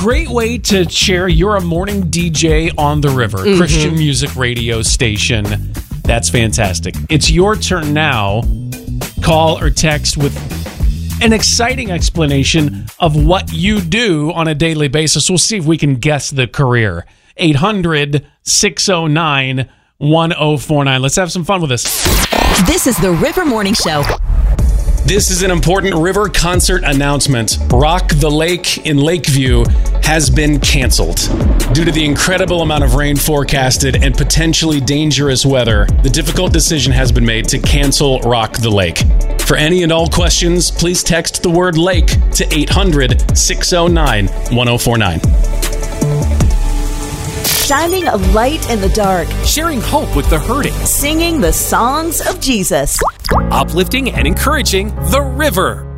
great way to share you're a morning DJ on the river. Christian music radio station. That's fantastic. It's your turn now. Call or text with an exciting explanation of what you do on a daily basis. We'll see if we can guess the career. 800-609-1049. Let's have some fun with this. This is the River Morning Show. This is an important river concert announcement. Rock the Lake in Lakeview has been canceled. Due to the incredible amount of rain forecasted and potentially dangerous weather, the difficult decision has been made to cancel Rock the Lake. For any and all questions, please text the word lake to 800-609-1049. Shining a light in the dark. Sharing hope with the hurting. Singing the songs of Jesus. Uplifting and encouraging the river.